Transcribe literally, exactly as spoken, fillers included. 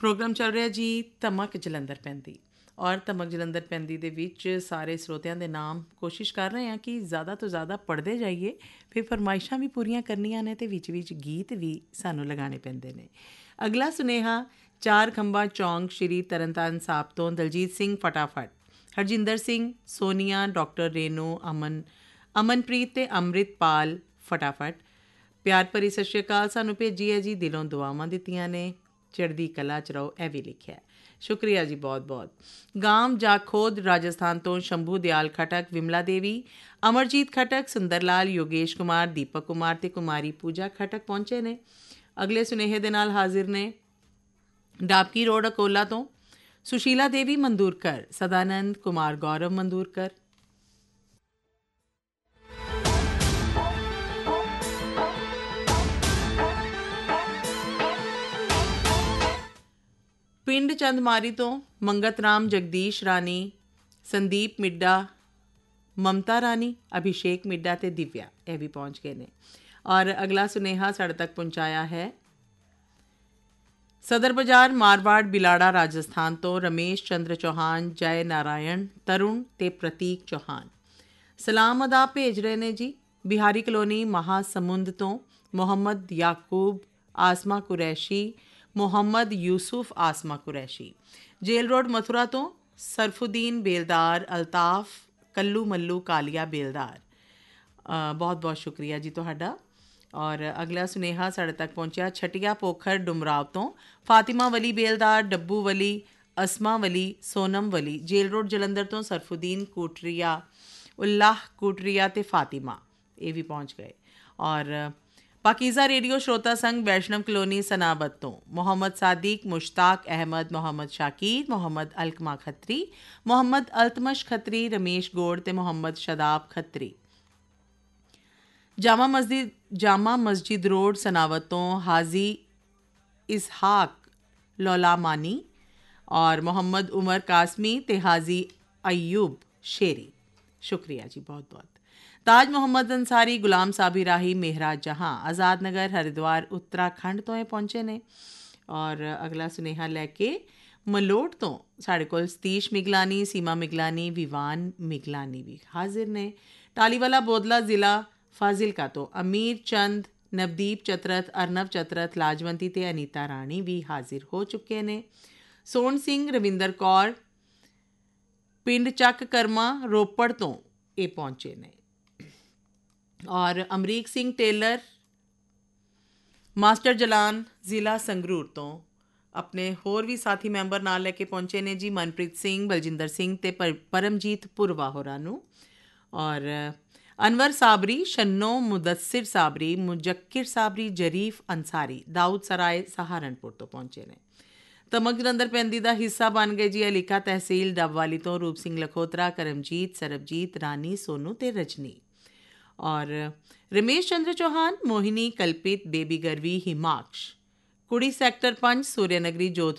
Programme ਚੱਲ ਰਿਹਾ ਜੀ ਧਮਕ ਜਲੰਧਰ ਪੈਂਦੀ ਔਰ ਧਮਕ ਜਲੰਧਰ ਪੈਂਦੀ ਦੇ ਵਿੱਚ ਸਾਰੇ ਸਰੋਤਿਆਂ ਦੇ ਨਾਮ ਕੋਸ਼ਿਸ਼ ਕਰ ਰਹੇ ਹਾਂ ਕਿ ਜ਼ਿਆਦਾ ਤੋਂ ਜ਼ਿਆਦਾ ਪੜ੍ਹਦੇ ਜਾਈਏ, ਫਿਰ ਫਰਮਾਇਸ਼ਾਂ ਵੀ ਪੂਰੀਆਂ ਕਰਨੀਆਂ ਨੇ ਅਤੇ ਵਿੱਚ ਵਿੱਚ ਗੀਤ ਵੀ ਸਾਨੂੰ ਲਗਾਉਣੇ ਪੈਂਦੇ ਨੇ। ਅਗਲਾ ਸੁਨੇਹਾ ਚਾਰ ਖੰਭਾਂ ਚੌਂਕ ਸ਼੍ਰੀ ਤਰਨਤਾਰਨ ਸਾਹਿਬ ਤੋਂ ਦਲਜੀਤ ਸਿੰਘ ਫਟਾਫਟ, ਹਰਜਿੰਦਰ ਸਿੰਘ, ਸੋਨੀਆ, ਡਾਕਟਰ ਰੇਨੂ, ਅਮਨ ਅਮਨਪ੍ਰੀਤ ਅਤੇ ਅੰਮ੍ਰਿਤਪਾਲ ਫਟਾਫਟ ਪਿਆਰ ਭਰੀ ਸਤਿ ਸ਼੍ਰੀ ਅਕਾਲ ਸਾਨੂੰ ਭੇਜੀ ਹੈ ਜੀ, ਦਿਲੋਂ ਦੁਆਵਾਂ ਦਿੱਤੀਆਂ ਨੇ, ਚੜ੍ਹਦੀ ਕਲਾ 'ਚ ਰਹੋ, ਇਹ ਵੀ ਲਿਖਿਆ। ਸ਼ੁਕਰੀਆ ਜੀ ਬਹੁਤ ਬਹੁਤ। ਗਾਂਵ ਜਾਖੋਦ ਰਾਜਸਥਾਨ ਤੋਂ ਸ਼ੰਭੂ ਦਿਆਲ ਖਟਕ, ਵਿਮਲਾ ਦੇਵੀ, ਅਮਰਜੀਤ ਖਟਕ, ਸੁੰਦਰ ਲਾਲ, ਯੋਗੇਸ਼ ਕੁਮਾਰ, ਦੀਪਕ ਕੁਮਾਰ ਅਤੇ ਕੁਮਾਰੀ ਪੂਜਾ ਖਟਕ ਪਹੁੰਚੇ ਨੇ। ਅਗਲੇ ਸੁਨੇਹੇ ਦੇ ਨਾਲ ਹਾਜ਼ਰ ਨੇ ਡਾਬਕੀ ਰੋਡ ਅਕੋਲਾ ਤੋਂ ਸੁਸ਼ੀਲਾ ਦੇਵੀ ਮੰਦੂਰਕਰ, ਸਦਾਨੰਦ ਕੁਮਾਰ, ਗੌਰਵ ਮੰਦੂਰਕਰ। ਪਿੰਡ ਚੰਦਮਾਰੀ ਤੋਂ ਮੰਗਤ ਰਾਮ, ਜਗਦੀਸ਼ ਰਾਣੀ, ਸੰਦੀਪ ਮਿੱਡਾ, ਮਮਤਾ ਰਾਣੀ, ਅਭਿਸ਼ੇਕ ਮਿੱਡਾ ਅਤੇ ਦਿਵਿਆ, ਇਹ ਵੀ ਪਹੁੰਚ ਗਏ ਨੇ। ਔਰ ਅਗਲਾ ਸੁਨੇਹਾ ਸਾਡੇ ਤੱਕ ਪਹੁੰਚਾਇਆ ਹੈ ਸਦਰ ਬਾਜ਼ਾਰ ਮਾਰਵਾੜ ਬਿਲਾੜਾ ਰਾਜਸਥਾਨ ਤੋਂ ਰਮੇਸ਼ ਚੰਦਰ ਚੌਹਾਨ, ਜੈ ਨਾਰਾਇਣ, ਤਰੁਣ ਅਤੇ ਪ੍ਰਤੀਕ ਚੌਹਾਨ। ਸਲਾਮ ਅਦਾ ਭੇਜ ਰਹੇ ਨੇ ਜੀ ਬਿਹਾਰੀ ਕਲੋਨੀ ਮਹਾਸਮੁੰਦ ਤੋਂ ਮੁਹੰਮਦ ਯਾਕੂਬ, ਆਸਮਾ ਕੁਰੈਸ਼ੀ, ਮੁਹੰਮਦ ਯੂਸੁਫ, ਆਸਮਾ ਕੁਰੈਸ਼ੀ। ਜੇਲ ਰੋਡ ਮਥੁਰਾ ਤੋਂ ਸਰਫੁਦੀਨ ਬੇਲਦਾਰ, ਅਲਤਾਫ, ਕੱਲੂ ਮੱਲੂ, ਕਾਲੀਆ ਬੇਲਦਾਰ, ਬਹੁਤ ਬਹੁਤ ਸ਼ੁਕਰੀਆ ਜੀ ਤੁਹਾਡਾ। ਔਰ ਅਗਲਾ ਸੁਨੇਹਾ ਸਾਡੇ ਤੱਕ ਪਹੁੰਚਿਆ ਛਟੀਆ ਪੋਖਰ ਡੁਮਰਾਵ ਤੋਂ ਫਾਤਿਮਾ ਵਲੀ ਬੇਲਦਾਰ, ਡੱਬੂ ਵਲੀ, ਅਸਮਾ ਵਲੀ, ਸੋਨਮ ਵਲੀ। ਜੇਲ ਰੋਡ ਜਲੰਧਰ ਤੋਂ ਸਰਫੁਦੀਨ ਕੂਟਰੀਆ, ਉਲਾਹ ਕੂਟਰੀਆ ਅਤੇ ਫਾਤਿਮਾ, ਇਹ ਵੀ ਪਹੁੰਚ ਗਏ। ਔਰ ਪਾਕੀਜ਼ਾ ਰੇਡੀਓ ਸ਼ਰੋਤਾ ਸੰਘ ਵੈਸ਼ਨਵ ਕਲੋਨੀ ਸਨਾਬਤ ਤੋਂ ਮੁਹੰਮਦ ਸਾਦਿਕ, ਮੁਸ਼ਤਾਕ ਅਹਿਮਦ, ਮੁਹੰਮਦ ਸ਼ਾਕਿਰ, ਮੁਹੰਮਦ ਅਲਕਮਾ ਖੱਤਰੀ, ਮੁਹੰਮਦ ਅਲਤਮਸ਼ ਖੱਤਰੀ, ਰਮੇਸ਼ ਗੋੜ ਅਤੇ ਮੁਹੰਮਦ ਸ਼ਦਾਬ ਖੱਤਰੀ। ਜਾਮਾ ਮਸਜਿਦ ਜਾਮਾ ਮਸਜਿਦ ਰੋਡ ਸਨਾਵਤ ਤੋਂ ਹਾਜੀ ਇਸਹਾਕ ਲੋਲਾਮਾਨੀ ਔਰ ਮੁਹੰਮਦ ਉਮਰ ਕਾਸਮੀ ਅਤੇ ਹਾਜੀ ਅਯੂਬ ਸ਼ੇਰੀ, ਸ਼ੁਕਰੀਆ ਜੀ ਬਹੁਤ ਬਹੁਤ। ਤਾਜ ਮੁਹੰਮਦ ਅੰਸਾਰੀ, ਗੁਲਾਮ ਸਾਬੀ ਰਾਹੀ, ਮੇਹਰਾ ਜਹਾਂ, ਆਜ਼ਾਦ ਨਗਰ ਹਰਿਦੁਆਰ ਉੱਤਰਾਖੰਡ ਤੋਂ ਇਹ ਪਹੁੰਚੇ ਨੇ। ਔਰ ਅਗਲਾ ਸੁਨੇਹਾ ਲੈ ਕੇ ਮਲੋਟ ਤੋਂ ਸਾਡੇ ਕੋਲ ਸਤੀਸ਼ ਮਿਗਲਾਨੀ, ਸੀਮਾ ਮਿਗਲਾਨੀ, ਵਿਵਾਨ ਮਿਗਲਾਨੀ ਵੀ ਹਾਜ਼ਰ ਨੇ। ਟਾਲੀਵਾਲਾ ਬੋਦਲਾ ਜ਼ਿਲ੍ਹਾ ਫਾਜ਼ਿਲਕਾ ਤੋਂ ਅਮੀਰ ਚੰਦ, ਨਵਦੀਪ ਚਤਰਥ, ਅਰਨਵ ਚਤਰਥ, ਲਾਜਵੰਤੀ ਅਤੇ ਅਨੀਤਾ ਰਾਣੀ ਵੀ ਹਾਜ਼ਰ ਹੋ ਚੁੱਕੇ ਨੇ। ਸੋਹਣ ਸਿੰਘ, ਰਵਿੰਦਰ ਕੌਰ, ਪਿੰਡ ਚੱਕ ਕਰਮਾ, ਰੋਪੜ ਤੋਂ ਇਹ ਪਹੁੰਚੇ ਨੇ। ਔਰ ਅਮਰੀਕ ਸਿੰਘ ਟੇਲਰ, ਮਾਸਟਰ ਜਲਾਨ, ਜ਼ਿਲ੍ਹਾ ਸੰਗਰੂਰ ਤੋਂ ਆਪਣੇ ਹੋਰ ਵੀ ਸਾਥੀ ਮੈਂਬਰ ਨਾਲ ਲੈ ਕੇ ਪਹੁੰਚੇ ਨੇ ਜੀ ਮਨਪ੍ਰੀਤ ਸਿੰਘ, ਬਲਜਿੰਦਰ ਸਿੰਘ ਅਤੇ ਪਰ ਪਰਮਜੀਤ ਪੁਰਵਾ ਹੋਰਾਂ ਨੂੰ। ਔਰ ਅਨਵਰ ਸਾਬਰੀ, ਸ਼ੰਨੋ, ਮੁਦੱਸਿਰ ਸਾਬਰੀ, ਮੁਜੱਕਿਰ ਸਾਬਰੀ, ਜਰੀਫ ਅੰਸਾਰੀ, ਦਾਊਦ ਸਰਾਏ ਸਹਾਰਨਪੁਰ ਤੋਂ ਪਹੁੰਚੇ ਨੇ। ਧਮਕ ਜਲੰਧਰ ਪੈਂਦੀ ਦਾ ਹਿੱਸਾ ਬਣ ਗਏ ਜੀ ਅਲੀਕਾ ਤਹਿਸੀਲ ਡੱਬਵਾਲੀ ਤੋਂ ਰੂਪ ਸਿੰਘ ਲਖੋਤਰਾ, ਕਰਮਜੀਤ, ਸਰਬਜੀਤ, ਰਾਣੀ, ਸੋਨੂ ਅਤੇ ਰਜਨੀ। ਔਰ ਰਮੇਸ਼ ਚੰਦਰ ਚੌਹਾਨ, ਮੋਹਿਨੀ, ਕਲਪਿਤ, ਬੇਬੀ ਗਰਵੀ, ਹਿਮਾਕਸ਼, ਕੁੜੀ ਸੈਕਟਰ ਪੰਜ, ਸੂਰਿਆ ਨਗਰੀ, ਜੋਧ